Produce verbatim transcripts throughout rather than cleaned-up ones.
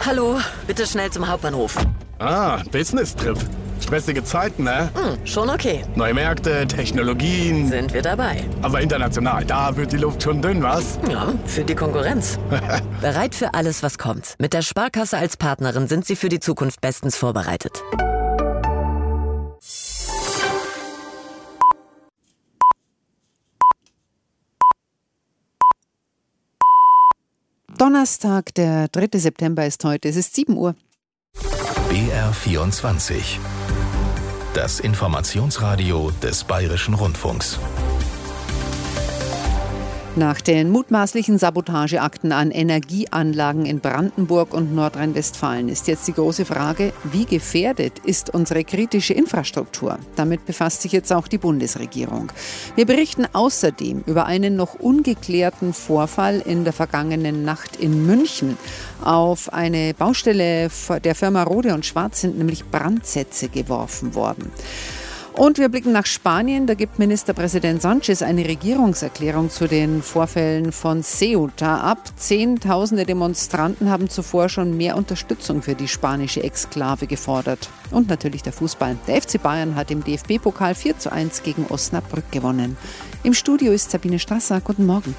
Hallo, bitte schnell zum Hauptbahnhof. Ah, Business-Trip. Stressige Zeiten, ne? Hm, schon okay. Neue Märkte, Technologien. Sind wir dabei. Aber international, da wird die Luft schon dünn, was? Ja, für die Konkurrenz. Bereit für alles, was kommt. Mit der Sparkasse als Partnerin sind Sie für die Zukunft bestens vorbereitet. Donnerstag, der dritte September ist heute. Es ist sieben Uhr. B R vierundzwanzig. Das Informationsradio des Bayerischen Rundfunks. Nach den mutmaßlichen Sabotageakten an Energieanlagen in Brandenburg und Nordrhein-Westfalen ist jetzt die große Frage, wie gefährdet ist unsere kritische Infrastruktur? Damit befasst sich jetzt auch die Bundesregierung. Wir berichten außerdem über einen noch ungeklärten Vorfall in der vergangenen Nacht in München. Auf eine Baustelle der Firma Rohde und Schwarz sind nämlich Brandsätze geworfen worden. Und wir blicken nach Spanien. Da gibt Ministerpräsident Sánchez eine Regierungserklärung zu den Vorfällen von Ceuta ab. Zehntausende Demonstranten haben zuvor schon mehr Unterstützung für die spanische Exklave gefordert. Und natürlich der Fußball. Der F C Bayern hat im D F B-Pokal vier zu eins gegen Osnabrück gewonnen. Im Studio ist Sabine Strasser. Guten Morgen.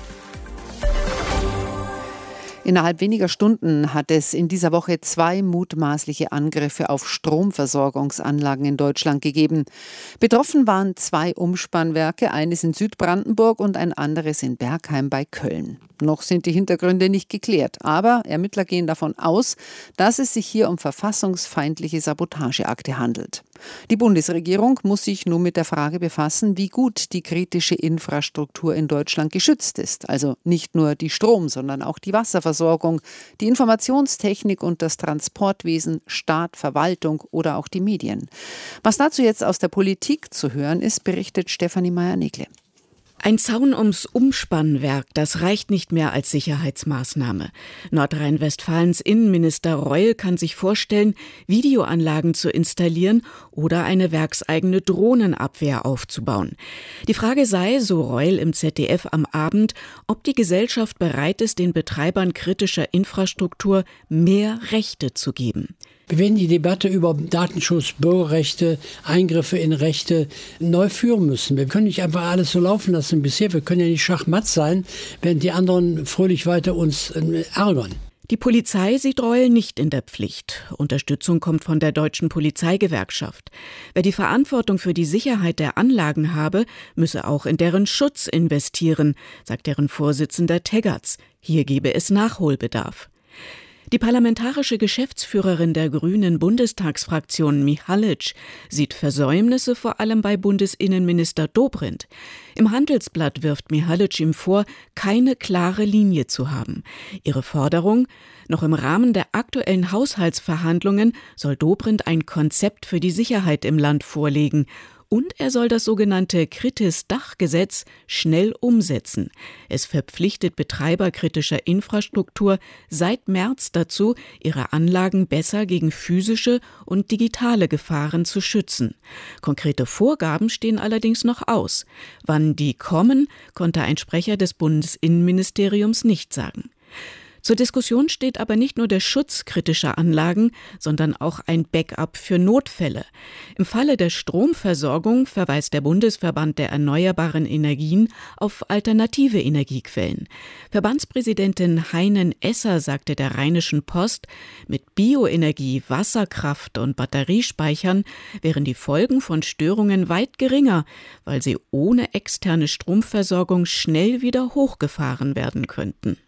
Innerhalb weniger Stunden hat es in dieser Woche zwei mutmaßliche Angriffe auf Stromversorgungsanlagen in Deutschland gegeben. Betroffen waren zwei Umspannwerke, eines in Südbrandenburg und ein anderes in Bergheim bei Köln. Noch sind die Hintergründe nicht geklärt, aber Ermittler gehen davon aus, dass es sich hier um verfassungsfeindliche Sabotageakte handelt. Die Bundesregierung muss sich nun mit der Frage befassen, wie gut die kritische Infrastruktur in Deutschland geschützt ist. Also nicht nur die Strom-, sondern auch die Wasserversorgung, die Informationstechnik und das Transportwesen, Staat, Verwaltung oder auch die Medien. Was dazu jetzt aus der Politik zu hören ist, berichtet Stefanie Meyer-Negle. Ein Zaun ums Umspannwerk, das reicht nicht mehr als Sicherheitsmaßnahme. Nordrhein-Westfalens Innenminister Reul kann sich vorstellen, Videoanlagen zu installieren oder eine werkseigene Drohnenabwehr aufzubauen. Die Frage sei, so Reul im Z D F am Abend, ob die Gesellschaft bereit ist, den Betreibern kritischer Infrastruktur mehr Rechte zu geben. Wir werden die Debatte über Datenschutz, Bürgerrechte, Eingriffe in Rechte neu führen müssen. Wir können nicht einfach alles so laufen lassen wie bisher. Wir können ja nicht schachmatt sein, während die anderen fröhlich weiter uns ärgern. Die Polizei sieht Reul nicht in der Pflicht. Unterstützung kommt von der Deutschen Polizeigewerkschaft. Wer die Verantwortung für die Sicherheit der Anlagen habe, müsse auch in deren Schutz investieren, sagt deren Vorsitzender Teggerts. Hier gebe es Nachholbedarf. Die parlamentarische Geschäftsführerin der Grünen Bundestagsfraktion Mihalic sieht Versäumnisse vor allem bei Bundesinnenminister Dobrindt. Im Handelsblatt wirft Mihalic ihm vor, keine klare Linie zu haben. Ihre Forderung: Noch im Rahmen der aktuellen Haushaltsverhandlungen soll Dobrindt ein Konzept für die Sicherheit im Land vorlegen. Und er soll das sogenannte Kritis-Dach-Gesetz schnell umsetzen. Es verpflichtet Betreiber kritischer Infrastruktur seit März dazu, ihre Anlagen besser gegen physische und digitale Gefahren zu schützen. Konkrete Vorgaben stehen allerdings noch aus. Wann die kommen, konnte ein Sprecher des Bundesinnenministeriums nicht sagen. Zur Diskussion steht aber nicht nur der Schutz kritischer Anlagen, sondern auch ein Backup für Notfälle. Im Falle der Stromversorgung verweist der Bundesverband der erneuerbaren Energien auf alternative Energiequellen. Verbandspräsidentin Heinen Esser sagte der Rheinischen Post, mit Bioenergie, Wasserkraft und Batteriespeichern wären die Folgen von Störungen weit geringer, weil sie ohne externe Stromversorgung schnell wieder hochgefahren werden könnten.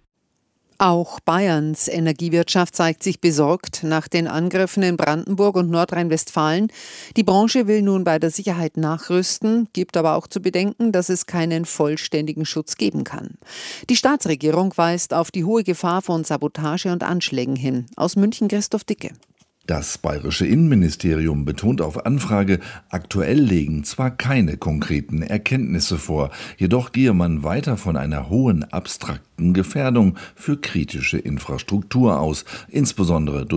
Auch Bayerns Energiewirtschaft zeigt sich besorgt nach den Angriffen in Brandenburg und Nordrhein-Westfalen. Die Branche will nun bei der Sicherheit nachrüsten, gibt aber auch zu bedenken, dass es keinen vollständigen Schutz geben kann. Die Staatsregierung weist auf die hohe Gefahr von Sabotage und Anschlägen hin. Aus München Christoph Dicke. Das bayerische Innenministerium betont auf Anfrage, aktuell liegen zwar keine konkreten Erkenntnisse vor, jedoch gehe man weiter von einer hohen abstrakten Gefährdung für kritische Infrastruktur aus, insbesondere durch